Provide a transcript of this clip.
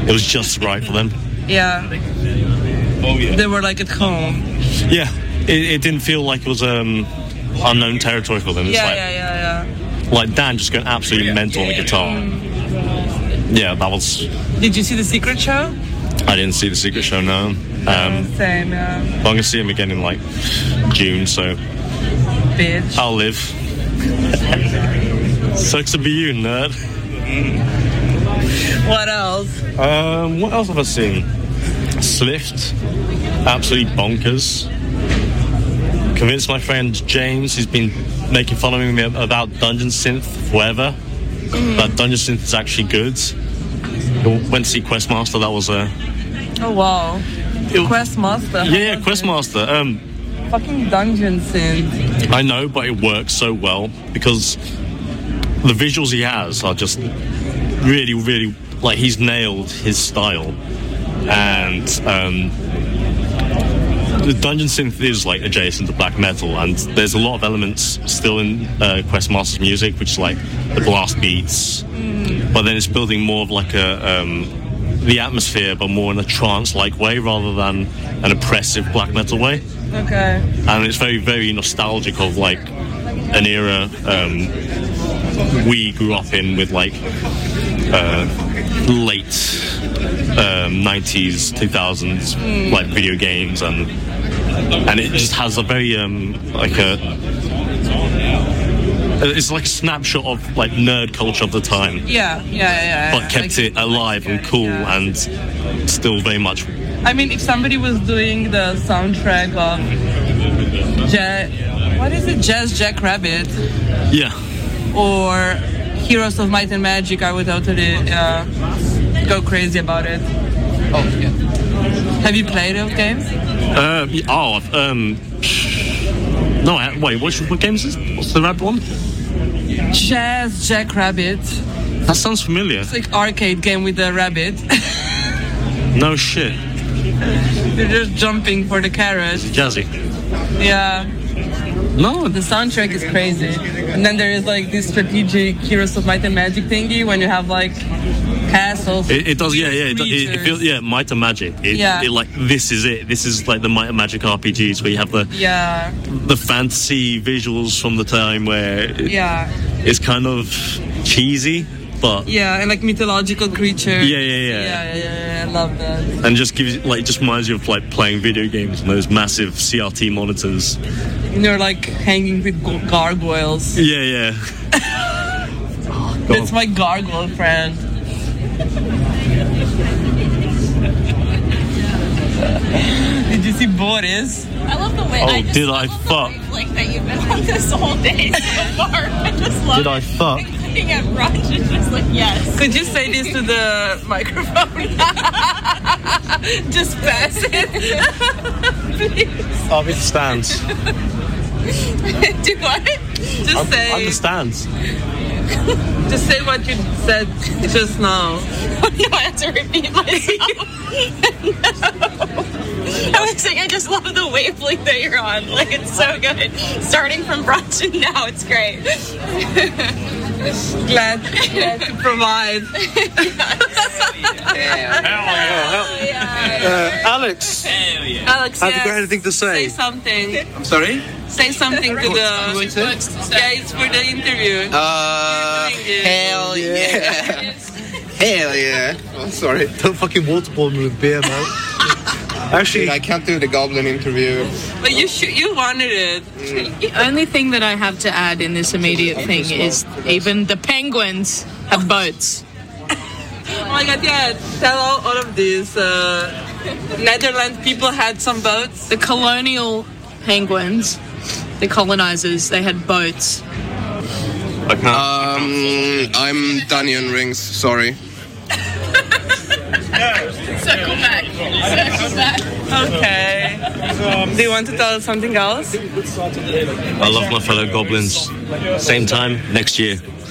It was just right for them. Yeah. Oh yeah. They were like at home. Yeah. It didn't feel like it was unknown territory for them. It's Yeah. like Dan just going absolutely mental on the guitar. Yeah, that was... Did you see The Secret Show? I didn't see The Secret Show, no. Same, yeah. But I'm going to see him again in, like, June, so... Bitch. I'll live. Sucks to be you, nerd. What else? What else have I seen? Slift. Absolutely bonkers. Convinced my friend James, who's been making fun of me about Dungeon Synth forever, that Dungeon Synth is actually good. Went to see Questmaster. That was a... Oh, wow. Questmaster. Yeah, Questmaster. Fucking Dungeon Synth. I know, but it works so well because the visuals he has are just really, really... Like, he's nailed his style. And the Dungeon Synth is, like, adjacent to black metal, and there's a lot of elements still in Questmaster's music, which is, like, the blast beats. But then it's building more of, like, the atmosphere, but more in a trance-like way rather than an oppressive black metal way. Okay. And it's very, very nostalgic of, like, an era we grew up in with, like, late 90s, 2000s, like, video games, and it just has a very, it's like a snapshot of, like, nerd culture of the time. Yeah. But kept it alive and cool and still very much... I mean, if somebody was doing the soundtrack of Jazz Jackrabbit? Yeah. Or Heroes of Might and Magic, I would totally go crazy about it. Oh, yeah. Have you played those games? No, wait, what game is this? What's the rabbit one? Jazz Jackrabbit. That sounds familiar. It's like arcade game with a rabbit. No shit. You're just jumping for the carrot. Jazzy. Yeah. No. The soundtrack is crazy. And then there is like this strategic Heroes of Might and Magic thingy when you have like castles. It does, yeah. It feels, Might and Magic. It like, this is it. This is like the Might and Magic RPGs where you have the fantasy visuals from the time where it's kind of cheesy, but and like mythological creatures. Yeah, I love that. And just gives just reminds you of like playing video games on those massive CRT monitors. And you're like hanging with gargoyles. Yeah. Oh, that's my gargoyle friend. Did you see Boris? I love the way. Did I fuck? Like that you've been on this whole day so far. I just love. Did I fuck? Looking at Raj is just like yes. Could you say this to the microphone? Just pass it, please. Oh, it stands. Do what? Just say. Understands. Just say what you said just now. No, I have to repeat myself. No. I was saying I just love the wavelength that you're on. Like, it's so good. Starting from brunch and now, it's great. Glad to provide. Alex. Alex, have you got anything to say? Say something. I'm sorry? Say something to the... What is it? Yeah, it's for the interview. Hell yeah. Hell yeah. Oh, sorry. Don't fucking waterball me with beer, man. Actually, I can't do the Goblin interview. But you wanted it. The only thing that I have to add in this immediate thing is even the penguins have boats. Oh my god, yeah. Tell all of these. Netherlands people had some boats. The colonial penguins, the colonizers, they had boats. I'm Dunyan Rings, sorry. Circle back. Okay. Do you want to tell us something else? I love my fellow goblins. Same time next year.